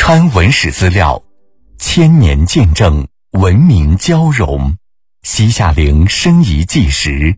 川文史资料，千年见证，文明交融。西夏陵申遗纪实。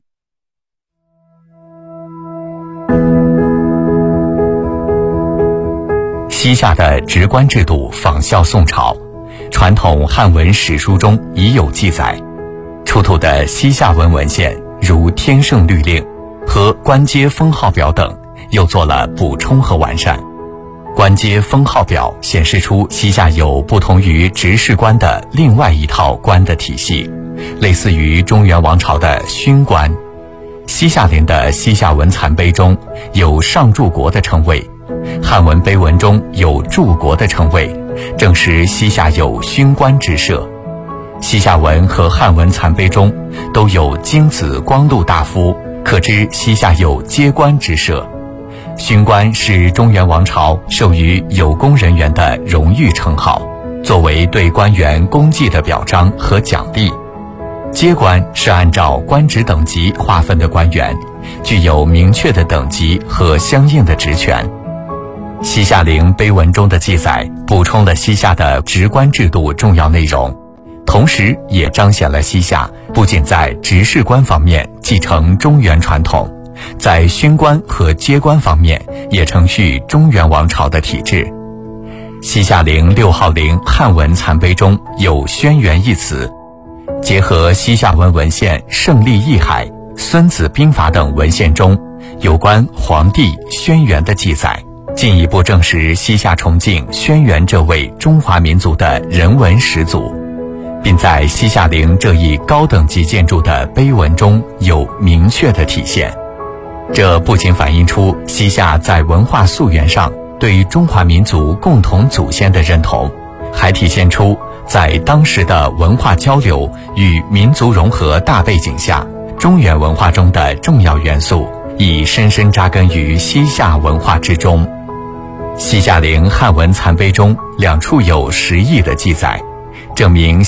西夏的职官制度仿效宋朝，传统汉文史书中已有记载。出土的西夏文文献，如《天圣律令》和官阶封号表等，又做了补充和完善。官阶封号表显示出西夏有不同于执事官的另外一套官的体系，类似于中原王朝的勋官。西夏陵的西夏文残碑中有上柱国的称谓，汉文碑文中有柱国的称谓，证实西夏有勋官之设。西夏文和汉文残碑中都有金子光禄大夫，可知西夏有阶官之设。勋官是中原王朝授予有功人员的荣誉称号，作为对官员功绩的表彰和奖励。阶官是按照官职等级划分的官员，具有明确的等级和相应的职权。西夏陵碑文中的记载补充了西夏的职官制度重要内容，同时也彰显了西夏不仅在执事官方面继承中原传统，在勋官和阶官方面也承续中原王朝的体制。西夏陵6号陵汉文残碑中有轩辕一词，结合西夏文文献《胜利义海》《孙子兵法》等文献中有关皇帝轩辕的记载，进一步证实西夏崇敬轩辕这位中华民族的人文始祖，并在西夏陵这一高等级建筑的碑文中有明确的体现。这不仅反映出西夏在文化溯源上对中华民族共同祖先的认同，还体现出在当时的文化交流与民族融合大背景下，中原文化中的重要元素已深深扎根于西夏文化之中。西夏陵汉文残碑中2处有10佾的记载，证明